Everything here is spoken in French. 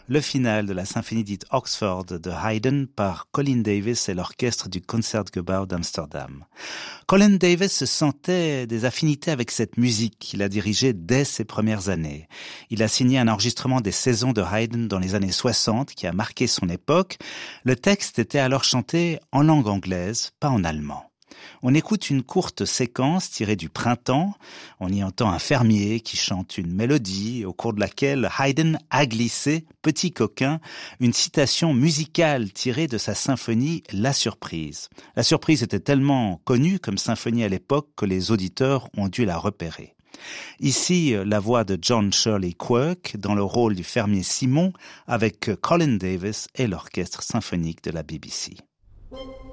le final de la symphonie dite Oxford de Haydn par Colin Davis et l'orchestre du Concertgebouw d'Amsterdam. Colin Davis sentait des affinités avec cette musique qu'il a dirigée dès ses premières années. Il a signé un enregistrement des saisons de Haydn dans les années 60 qui a marqué son époque. Le texte était alors chanté en langue anglaise, pas en allemand. On écoute une courte séquence tirée du Printemps. On y entend un fermier qui chante une mélodie au cours de laquelle Haydn a glissé, petit coquin, une citation musicale tirée de sa symphonie La Surprise. La Surprise était tellement connue comme symphonie à l'époque que les auditeurs ont dû la repérer. Ici, la voix de John Shirley Quirk dans le rôle du fermier Simon avec Colin Davis et l'orchestre symphonique de la BBC.